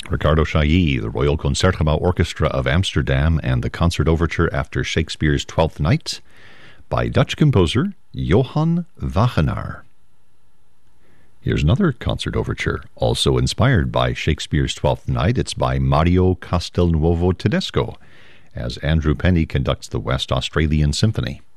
Ricardo Chailly, the Royal Concertgebouw Orchestra of Amsterdam, and the Concert Overture after Shakespeare's Twelfth Night by Dutch composer Johann Wagenaar. Here's another concert overture, also inspired by Shakespeare's Twelfth Night. It's by Mario Castelnuovo Tedesco, as Andrew Penny conducts the West Australian Symphony.